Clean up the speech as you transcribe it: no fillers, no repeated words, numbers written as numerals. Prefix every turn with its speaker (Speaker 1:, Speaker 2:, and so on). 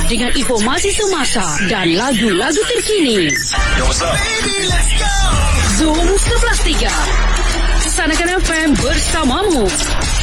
Speaker 1: dengan informasi semasa dan lagu-lagu terkini.
Speaker 2: Yo, what's up? Baby, let's go!
Speaker 1: Zoom 11.3 Kesanakan FM bersamamu.